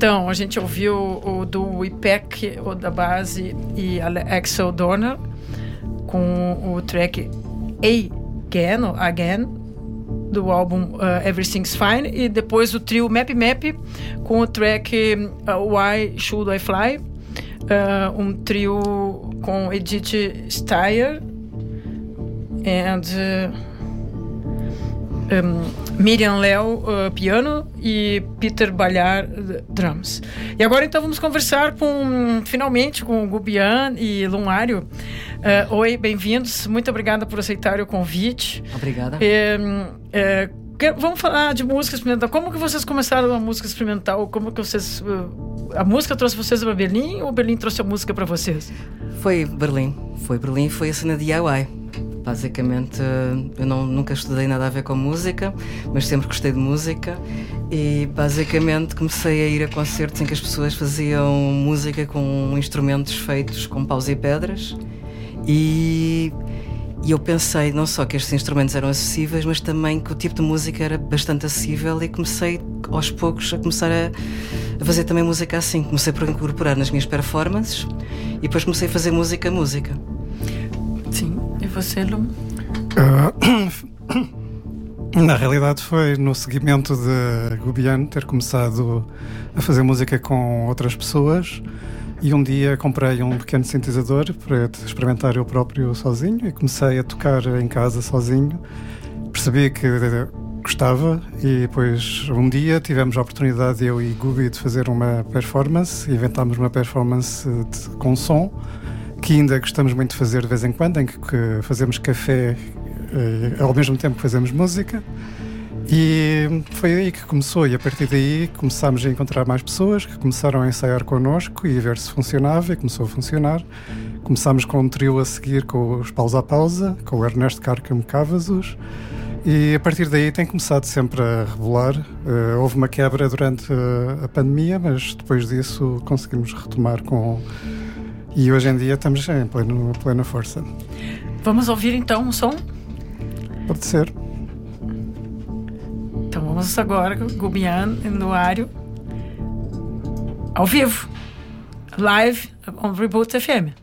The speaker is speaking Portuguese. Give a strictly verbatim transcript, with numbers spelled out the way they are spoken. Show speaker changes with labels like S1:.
S1: Então, a gente ouviu o do Ipek, o da base, e Axel Donner, com o track Again, ou Again, do álbum uh, Everything's Fine, e depois o trio Map Map, com o track uh, Why Should I Fly, uh, um trio com Edith Steyer, and... Uh, Um, Miriam Léo, uh, piano, e Peter Balhar, uh, drums. E agora então vamos conversar com, finalmente, com o Gubian e Lunário. Uh, oi, bem-vindos, muito obrigada por aceitar o convite.
S2: Obrigada.
S1: Uh, uh, que, vamos falar de música experimental. Como que vocês começaram a música experimental? Como que vocês... Uh, a música trouxe vocês para Berlim, ou Berlim trouxe a música para vocês?
S2: Foi Berlim. Foi Berlim, foi a cena de D I Y. Basicamente, eu não, nunca estudei nada a ver com música, mas sempre gostei de música e basicamente comecei a ir a concertos em que as pessoas faziam música com instrumentos feitos com paus e pedras e, e eu pensei não só que estes instrumentos eram acessíveis, mas também que o tipo de música era bastante acessível e comecei aos poucos a começar a, a fazer também música assim. Comecei por incorporar nas minhas performances e depois comecei a fazer música, música.
S1: Sim. E você, Lu?
S3: Uh, na realidade foi no seguimento de Gubian ter começado a fazer música com outras pessoas e um dia comprei um pequeno sintetizador para experimentar eu próprio sozinho e comecei a tocar em casa sozinho. Percebi que gostava e depois um dia tivemos a oportunidade, eu e Gubi, de fazer uma performance. Inventámos uma performance de, com som que ainda gostamos muito de fazer de vez em quando, em que, que fazemos café eh, ao mesmo tempo que fazemos música. E foi aí que começou, e a partir daí começámos a encontrar mais pessoas que começaram a ensaiar connosco e a ver se funcionava, e começou a funcionar. Começámos com um trio a seguir com os Pausa a Pausa, com o Ernesto Cárcamo Cavazos, e a partir daí tem começado sempre a rebolar. Uh, houve uma quebra durante uh, a pandemia, mas depois disso conseguimos retomar com... E hoje em dia estamos em pleno, plena força.
S1: Vamos ouvir então um som?
S3: Pode ser.
S1: Então vamos agora com Gubian e Lunário ao vivo, live on Reboot F M.